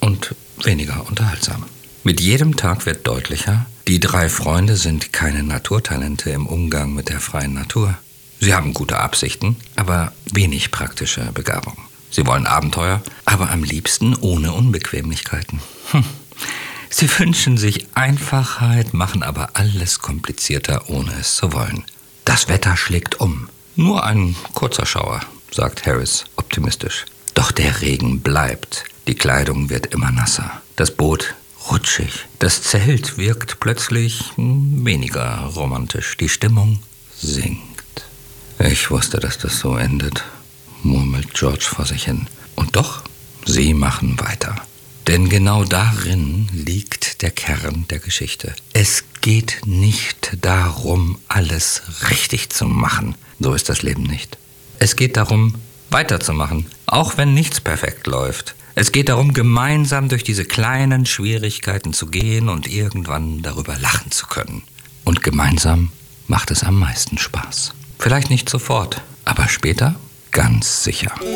und weniger unterhaltsam. Mit jedem Tag wird deutlicher, die 3 Freunde sind keine Naturtalente im Umgang mit der freien Natur. Sie haben gute Absichten, aber wenig praktische Begabung. Sie wollen Abenteuer, aber am liebsten ohne Unbequemlichkeiten. Sie wünschen sich Einfachheit, machen aber alles komplizierter, ohne es zu wollen. Das Wetter schlägt um. Nur ein kurzer Schauer, sagt Harris optimistisch. Doch der Regen bleibt. Die Kleidung wird immer nasser. Das Boot rutschig. Das Zelt wirkt plötzlich weniger romantisch. Die Stimmung sinkt. Ich wusste, dass das so endet, murmelt George vor sich hin. Und doch, sie machen weiter. Denn genau darin liegt der Kern der Geschichte. Es geht nicht darum, alles richtig zu machen. So ist das Leben nicht. Es geht darum, weiterzumachen, auch wenn nichts perfekt läuft. Es geht darum, gemeinsam durch diese kleinen Schwierigkeiten zu gehen und irgendwann darüber lachen zu können. Und gemeinsam macht es am meisten Spaß. Vielleicht nicht sofort, aber später ganz sicher.